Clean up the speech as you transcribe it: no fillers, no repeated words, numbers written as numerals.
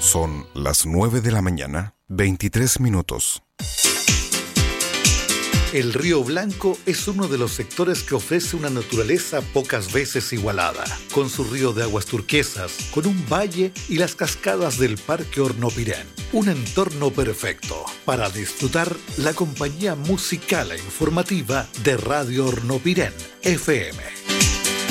Son las 9 de la mañana, 23 minutos. El Río Blanco es uno de los sectores que ofrece una naturaleza pocas veces igualada, con su río de aguas turquesas, con un valle y las cascadas del Parque Hornopirén. Un entorno perfecto para disfrutar la compañía musical e informativa de Radio Hornopirén, FM